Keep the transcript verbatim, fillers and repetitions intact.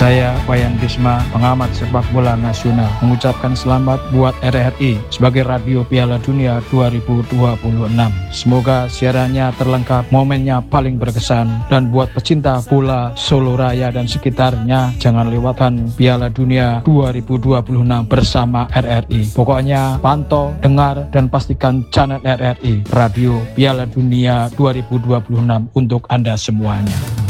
Saya Wayan Bisma, pengamat sepak bola nasional, mengucapkan selamat buat R R I sebagai Radio Piala Dunia dua ribu dua puluh enam. Semoga siarannya terlengkap, momennya paling berkesan, dan buat pecinta bola Solo Raya dan sekitarnya, jangan lewatkan Piala Dunia dua ribu dua puluh enam bersama R R I. Pokoknya pantau, dengar, dan pastikan channel R R I, Radio Piala Dunia dua ribu dua puluh enam untuk Anda semuanya.